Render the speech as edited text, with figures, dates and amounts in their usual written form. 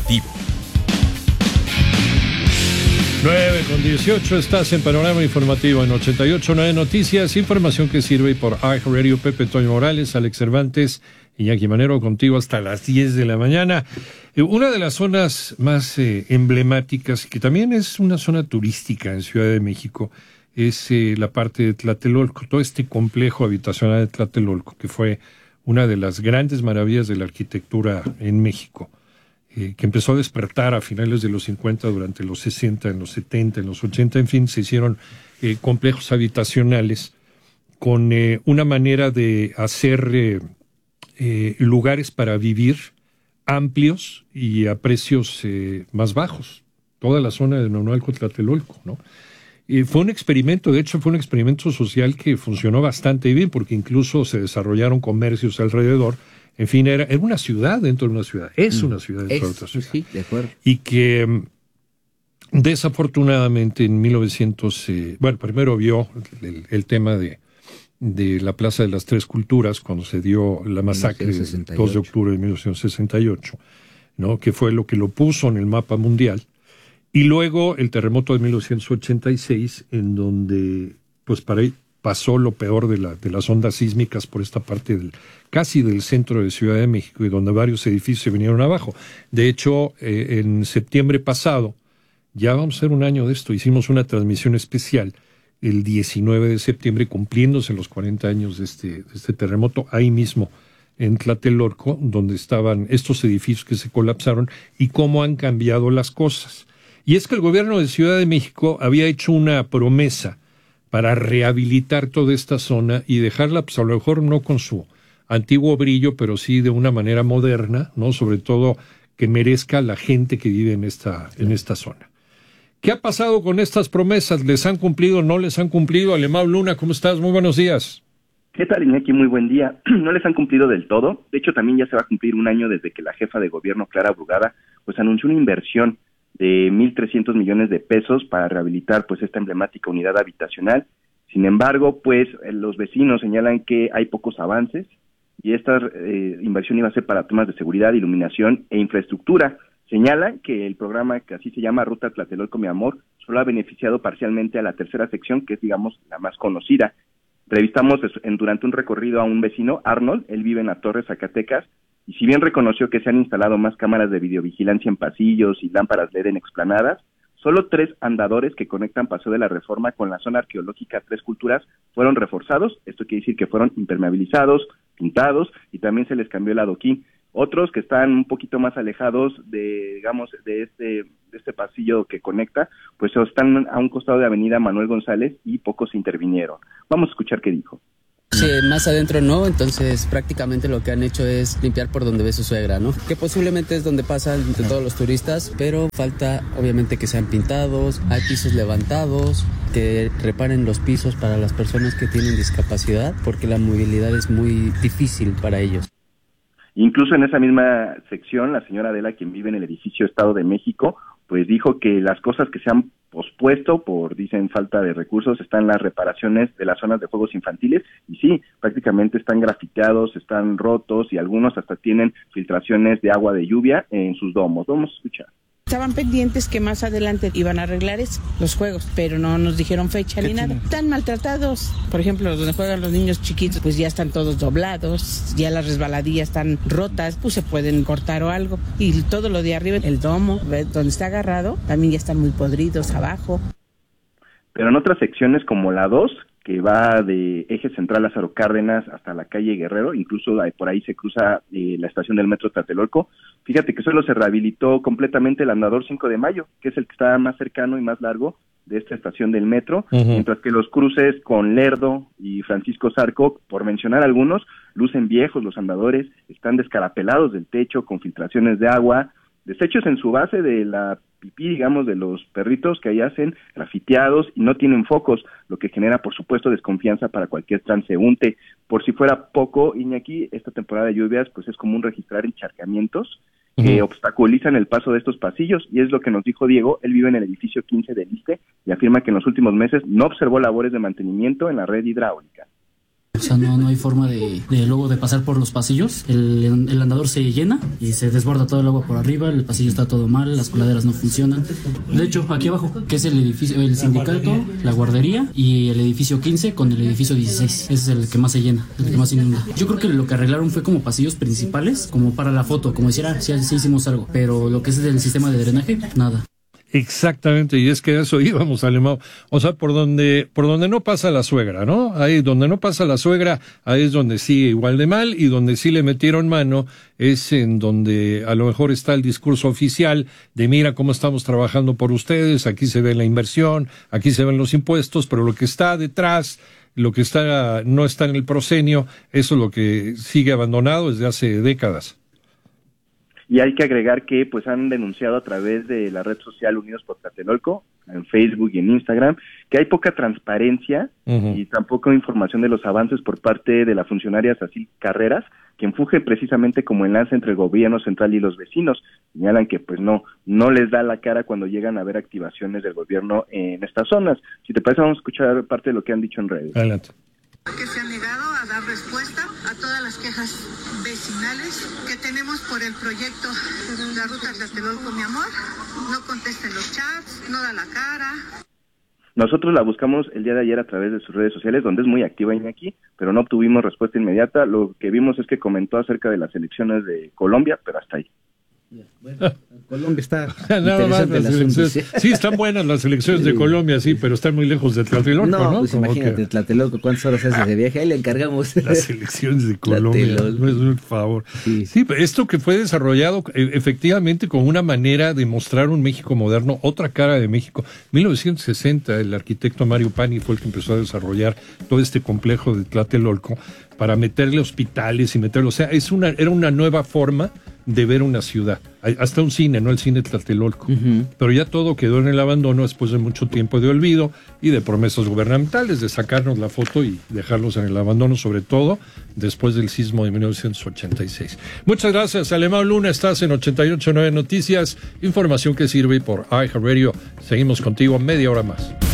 informativo. 9:18, estás en Panorama Informativo en 88.9 Noticias, información que sirve por iHeartRadio. Pepe Toño Morales, Alex Cervantes, Iñaki Manero contigo hasta las 10 de la mañana. Una de las zonas más emblemáticas, que también es una zona turística en Ciudad de México, es la parte de Tlatelolco, todo este complejo habitacional de Tlatelolco, que fue una de las grandes maravillas de la arquitectura en México, que empezó a despertar a finales de los 50, durante los 60, en los 70, en los 80, en fin, se hicieron complejos habitacionales con una manera de hacer lugares para vivir amplios y a precios más bajos. Toda la zona de Naunualco, Tlatelolco, ¿no? Fue un experimento, de hecho fue un experimento social que funcionó bastante bien, porque incluso se desarrollaron comercios alrededor. En fin, era una ciudad dentro de una ciudad, es una ciudad dentro de otra ciudad. Sí, de acuerdo. Y que desafortunadamente en 1900, primero vio el tema de la Plaza de las Tres Culturas, cuando se dio la masacre del 2 de octubre de 1968, ¿no? Que fue lo que lo puso en el mapa mundial. Y luego el terremoto de 1986, en donde pues para ahí pasó lo peor de las ondas sísmicas por esta parte casi del centro de Ciudad de México, y donde varios edificios se vinieron abajo. De hecho, en septiembre pasado, ya vamos a hacer un año de esto, hicimos una transmisión especial el 19 de septiembre, cumpliéndose los 40 años de este terremoto, ahí mismo en Tlatelolco, donde estaban estos edificios que se colapsaron, y cómo han cambiado las cosas. Y es que el gobierno de Ciudad de México había hecho una promesa para rehabilitar toda esta zona y dejarla, pues a lo mejor no con su antiguo brillo, pero sí de una manera moderna, ¿no? Sobre todo que merezca la gente que vive en esta zona. ¿Qué ha pasado con estas promesas? ¿Les han cumplido o no les han cumplido? Alemão Luna, ¿cómo estás? Muy buenos días. ¿Qué tal, Iñaki? Muy buen día. No les han cumplido del todo. De hecho, también ya se va a cumplir un año desde que la jefa de gobierno, Clara Brugada, pues anunció una inversión de 1,300 millones de pesos para rehabilitar pues esta emblemática unidad habitacional. Sin embargo, pues los vecinos señalan que hay pocos avances, y esta inversión iba a ser para temas de seguridad, iluminación e infraestructura. Señalan que el programa, que así se llama Ruta Tlatelolco Mi Amor, solo ha beneficiado parcialmente a la tercera sección, que es, digamos, la más conocida. Entrevistamos durante un recorrido a un vecino, Arnold. Él vive en la Torre, Zacatecas, y si bien reconoció que se han instalado más cámaras de videovigilancia en pasillos y lámparas LED en explanadas, solo 3 andadores que conectan Paseo de la Reforma con la zona arqueológica Tres Culturas fueron reforzados. Esto quiere decir que fueron impermeabilizados, pintados, y también se les cambió el adoquín. Otros que están un poquito más alejados de este pasillo que conecta, pues están a un costado de Avenida Manuel González, y pocos intervinieron. Vamos a escuchar qué dijo. Sí, más adentro no, entonces prácticamente lo que han hecho es limpiar por donde ve su suegra, ¿no? Que posiblemente es donde pasan entre todos los turistas, pero falta obviamente que sean pintados, hay pisos levantados, que reparen los pisos para las personas que tienen discapacidad, porque la movilidad es muy difícil para ellos. Incluso en esa misma sección, la señora Adela, quien vive en el edificio Estado de México, pues dijo que las cosas que se han pospuesto por, dicen, falta de recursos, están las reparaciones de las zonas de juegos infantiles, y sí, prácticamente están grafiteados, están rotos, y algunos hasta tienen filtraciones de agua de lluvia en sus domos. Vamos a escuchar. Estaban pendientes que más adelante iban a arreglar los juegos, pero no nos dijeron fecha ni nada. Están maltratados. Por ejemplo, donde juegan los niños chiquitos, pues ya están todos doblados, ya las resbaladillas están rotas, pues se pueden cortar o algo. Y todo lo de arriba, el domo, donde está agarrado, también ya están muy podridos abajo. Pero en otras secciones como la 2, que va de Eje Central Lázaro Cárdenas hasta la calle Guerrero, incluso por ahí se cruza la estación del metro Tlatelolco. Fíjate que solo se rehabilitó completamente el andador 5 de Mayo, que es el que está más cercano y más largo de esta estación del metro, mientras que los cruces con Lerdo y Francisco Zarco, por mencionar algunos, lucen viejos los andadores, están descarapelados del techo con filtraciones de agua, desechos en su base de la pipí, digamos, de los perritos que ahí hacen, grafiteados, y no tienen focos, lo que genera, por supuesto, desconfianza para cualquier transeúnte. Por si fuera poco, Iñaki, esta temporada de lluvias, pues es común registrar encharcamientos que obstaculizan el paso de estos pasillos, y es lo que nos dijo Diego. Él vive en el edificio 15 del ISSSTE y afirma que en los últimos meses no observó labores de mantenimiento en la red hidráulica. O sea, no hay forma de luego de pasar por los pasillos. El andador se llena y se desborda todo el agua por arriba, el pasillo está todo mal, las coladeras no funcionan. De hecho, aquí abajo, que es el edificio, el sindicato, la guardería y el edificio 15 con el edificio 16. Ese es el que más se llena, el que más inunda. Yo creo que lo que arreglaron fue como pasillos principales, como para la foto, como decir, sí hicimos algo. Pero lo que es el sistema de drenaje, nada. Exactamente, y es que a eso íbamos, Alemão. O sea, por donde no pasa la suegra, ¿no? Ahí donde no pasa la suegra, ahí es donde sigue igual de mal, y donde sí le metieron mano es en donde a lo mejor está el discurso oficial de mira cómo estamos trabajando por ustedes, aquí se ve la inversión, aquí se ven los impuestos, pero lo que está detrás, lo que no está en el proscenio, eso es lo que sigue abandonado desde hace décadas. Y hay que agregar que pues han denunciado a través de la red social Unidos por Tlatelolco, en Facebook y en Instagram, que hay poca transparencia y tampoco información de los avances por parte de la funcionaria Sacil Carreras, quien funge precisamente como enlace entre el gobierno central y los vecinos. Señalan que pues no les da la cara cuando llegan a ver activaciones del gobierno en estas zonas. Si te parece, vamos a escuchar parte de lo que han dicho en redes. Adelante. Que se han negado a dar respuesta a todas las quejas vecinales que tenemos por el proyecto de la ruta Tlatelolco, mi amor. No contesten los chats, no da la cara. Nosotros la buscamos el día de ayer a través de sus redes sociales, donde es muy activa Iñaki, pero no obtuvimos respuesta inmediata. Lo que vimos es que comentó acerca de las elecciones de Colombia, pero hasta ahí. Bueno, Colombia está nada más las elecciones. Sí, están buenas las elecciones de Colombia, sí, pero están muy lejos de Tlatelolco, ¿no? Pues imagínate, Tlatelolco, ¿cuántas horas hace de viaje? Ahí le encargamos. Las elecciones de Colombia, no es un favor. Sí, esto que fue desarrollado efectivamente con una manera de mostrar un México moderno, otra cara de México. 1960, el arquitecto Mario Pani fue el que empezó a desarrollar todo este complejo de Tlatelolco para meterle hospitales y meterlo, o sea, era una nueva forma de ver una ciudad. Hasta un cine, ¿no? El cine Tlatelolco. Pero ya todo quedó en el abandono después de mucho tiempo de olvido y de promesas gubernamentales de sacarnos la foto y dejarlos en el abandono, sobre todo después del sismo de 1986. Muchas gracias, Alemão Luna. Estás en 88.9 Noticias. Información que sirve por iHeartRadio. Seguimos contigo media hora más.